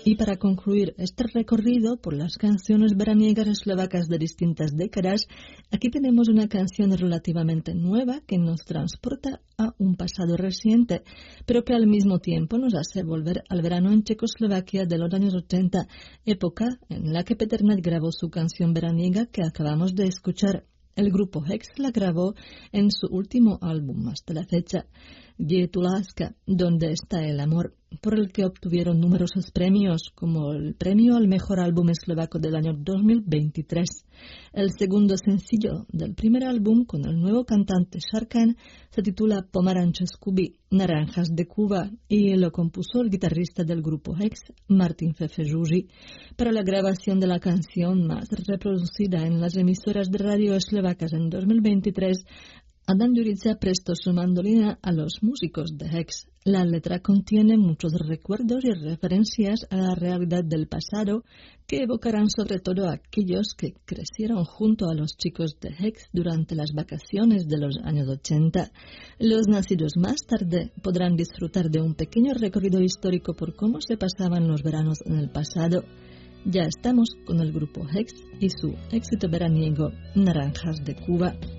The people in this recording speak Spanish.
Y para concluir este recorrido por las canciones veraniegas eslovacas de distintas décadas, aquí tenemos una canción relativamente nueva que nos transporta a un pasado reciente, pero que al mismo tiempo nos hace volver al verano en Checoslovaquia de los años 80, época en la que Petr Nať grabó su canción veraniega que acabamos de escuchar. El grupo Hex la grabó en su último álbum hasta la fecha, Je tu láska, donde está el amor, por el que obtuvieron numerosos premios, como el premio al mejor álbum eslovaco del año 2023. El segundo sencillo del primer álbum, con el nuevo cantante Sharkan, se titula Pomaranče z Kuby, Naranjas de Cuba, y lo compuso el guitarrista del grupo Hex, Martin Fefežuži. Para la grabación de la canción más reproducida en las emisoras de radio eslovacas en 2023, Adam Jurica prestó su mandolina a los músicos de Hex. La letra contiene muchos recuerdos y referencias a la realidad del pasado que evocarán sobre todo a aquellos que crecieron junto a los chicos de Hex durante las vacaciones de los años 80. Los nacidos más tarde podrán disfrutar de un pequeño recorrido histórico por cómo se pasaban los veranos en el pasado. Ya estamos con el grupo Hex y su éxito veraniego Naranjas de Cuba.